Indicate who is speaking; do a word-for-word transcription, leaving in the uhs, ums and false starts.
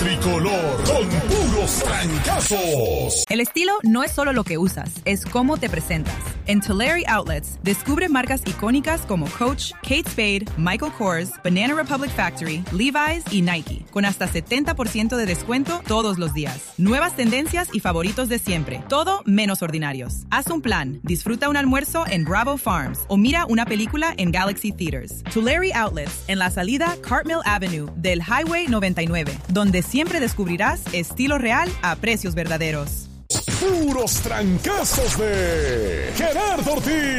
Speaker 1: tricolor con puros trancazos.
Speaker 2: El estilo no es solo lo que usas, es cómo te presentas. En Tulare Outlets, descubre marcas icónicas como Coach, Kate Spade, Michael Kors, Banana Republic Factory, Levi's y Nike, con hasta setenta por ciento de descuento todos los días. Nuevas tendencias y favoritos de siempre, todo menos ordinarios. Haz un plan, disfruta un almuerzo en Bravo Farms o mira una película en Galaxy Theaters. Tulare Outlets, en la salida Cartmill Avenue del Highway noventa y nueve, donde siempre descubrirás estilo real a precios verdaderos.
Speaker 1: Puros trancazos de Gerardo Ortiz.